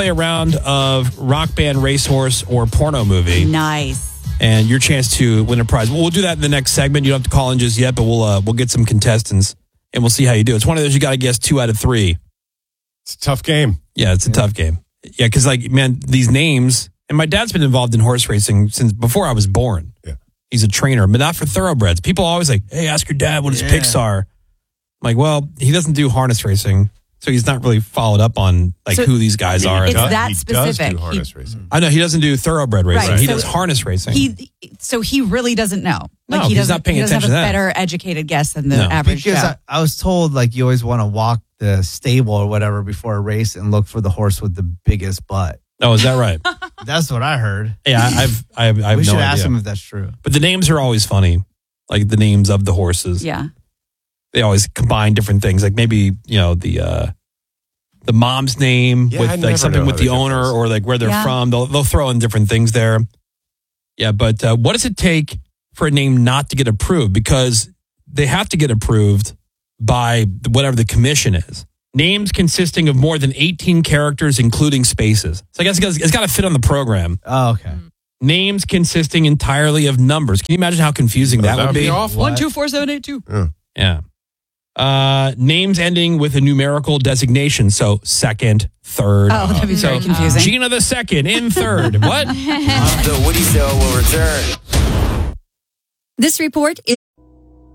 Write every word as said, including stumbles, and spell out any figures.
play a round of rock band, racehorse, or porno movie. Nice. And your chance to win a prize. Well, we'll do that in the next segment. You don't have to call in just yet, but we'll uh, we'll get some contestants and we'll see how you do. It's one of those you got to guess two out of three. It's a tough game. Yeah, it's a yeah. tough game. Yeah, because like man, these names. And my dad's been involved in horse racing since before I was born. Yeah. He's a trainer, but not for thoroughbreds. People always like, hey, ask your dad what his yeah. picks are. I'm like, well, he doesn't do harness racing, so he's not really followed up on like so who these guys are. It's does, that he specific. Does do harness he, racing. I know he doesn't do thoroughbred racing. Right. He So does harness racing. He so he really doesn't know. Like No, he he's doesn't, not paying he doesn't attention have a to that. better educated guess than the No. average Because Joe. I, I was told like you always want to walk the stable or whatever before a race and look for the horse with the biggest butt. Oh, is that right? That's what I heard. Yeah, I've I have, I have we no should idea. ask him if that's true. But the names are always funny, like the names of the horses. Yeah. They always combine different things, like maybe you know the uh, the mom's name Yeah, I with never like know something how with they the do owner this. or like where they're Yeah. from. They'll they'll throw in different things there. Yeah, but uh, what does it take for a name not to get approved? Because they have to get approved by whatever the commission is. Names consisting of more than eighteen characters, including spaces. So I guess it's got to fit on the program. Oh, okay. Names consisting entirely of numbers. Can you imagine how confusing that, That would be? awful. One, two, four, seven, eight, two. Yeah. Yeah. Uh, names ending with a numerical designation. So second, third. Oh, that'd be so very confusing. Gina the second in third. What? The Woody Show will return. This report is